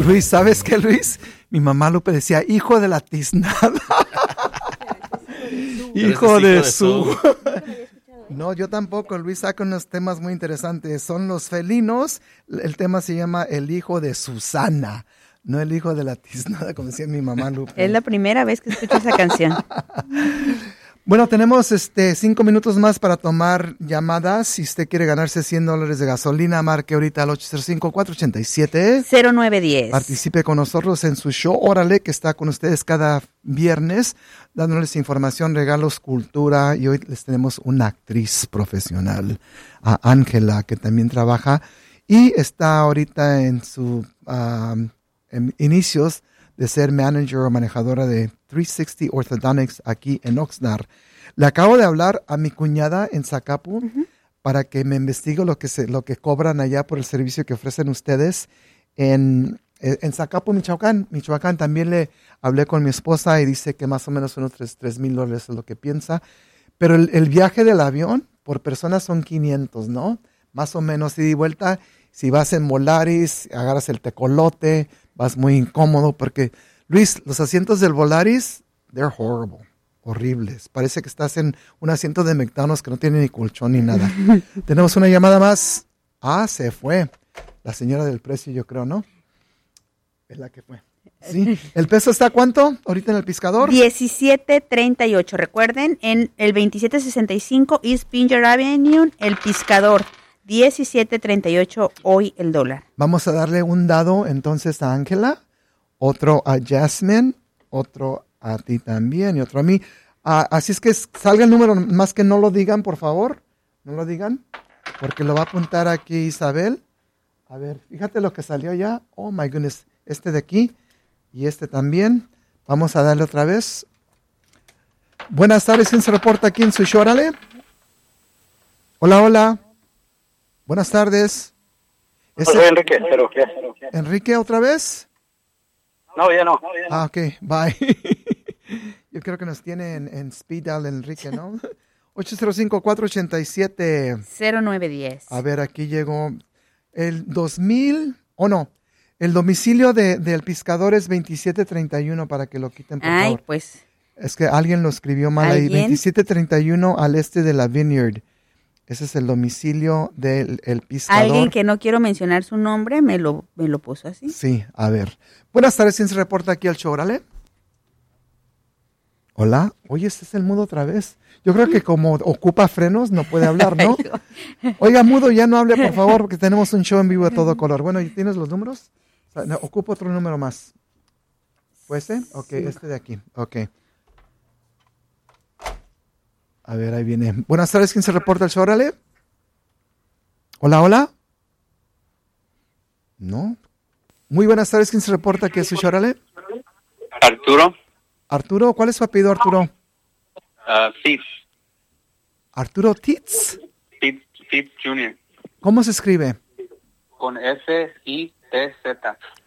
Luis, ¿sabes qué, Luis? Mi mamá Lupe decía, hijo de la tiznada. hijo de su... No, yo tampoco. Luis saca unos temas muy interesantes. Son los felinos. El tema se llama El hijo de Susana. No el hijo de la tiznada, como decía mi mamá Lupe. Es la primera vez que escucho esa canción. Bueno, tenemos 5 minutos más para tomar llamadas. Si usted quiere ganarse $100 de gasolina, marque ahorita al 805-487-0910. Participe con nosotros en su show Órale, que está con ustedes cada viernes, dándoles información, regalos, cultura. Y hoy les tenemos una actriz profesional, a Ángela, que también trabaja y está ahorita en sus inicios de ser manager o manejadora de 360 Orthodontics aquí en Oxnard. Le acabo de hablar a mi cuñada en Zacapu para que me investigue lo que cobran allá por el servicio que ofrecen ustedes en Zacapu, Michoacán. También le hablé con mi esposa y dice que más o menos unos $3,000 es lo que piensa. Pero el viaje del avión por persona son 500, ¿no? Más o menos ida y vuelta. Si vas en Volaris, agarras el tecolote, vas muy incómodo porque, Luis, los asientos del Volaris, they're horrible, horribles. Parece que estás en un asiento de McDonald's que no tiene ni colchón ni nada. Tenemos una llamada más. Se fue. La señora del precio, yo creo, ¿no? Es la que fue. Sí. ¿El peso está cuánto ahorita en el Piscador? $17.38. Recuerden, en el 2765 East Pinger Avenue, el Piscador. $17.38 hoy el dólar. Vamos a darle un dado entonces a Ángela, otro a Jasmine, otro a ti también y otro a mí. Así es que salga el número, más que no lo digan, por favor. No lo digan, porque lo va a apuntar aquí Isabel. A ver, fíjate lo que salió ya. Oh, my goodness. Este de aquí y este también. Vamos a darle otra vez. Buenas tardes, ¿quién se reporta aquí en su show? Órale. Hola, hola. Buenas tardes. Soy Enrique, pero ¿qué? ¿Enrique otra vez? No, ya no. Ok, bye. Yo creo que nos tiene en speed dial Enrique, ¿no? 805-487-0910. A ver, aquí llegó el 2000, el domicilio del Piscador es 2731 para que lo quiten, por favor. Pues. Es que alguien lo escribió mal ahí, 2731 al este de la Vineyard. Ese es el domicilio del Piscador. Alguien que no quiero mencionar su nombre me lo puso así. Sí, a ver. Buenas tardes, ¿quién se reporta aquí al show? Órale. Hola. Oye, este es el mudo otra vez. Yo creo que como ocupa frenos no puede hablar, ¿no? Oiga, mudo, ya no hable, por favor, porque tenemos un show en vivo de todo color. Bueno, ¿y tienes los números? No, ocupo otro número más. ¿Puede ser? Ok, sí. Este de aquí. Ok. A ver, ahí viene. Buenas tardes, ¿quién se reporta al show? Órale. Hola, hola. No. Muy buenas tardes, ¿quién se reporta aquí a su show? Órale. Arturo. Arturo, ¿cuál es su apellido, Arturo? Fitz. Arturo Titz. Fitz Jr. ¿Cómo se escribe? Con F-I-T-Z.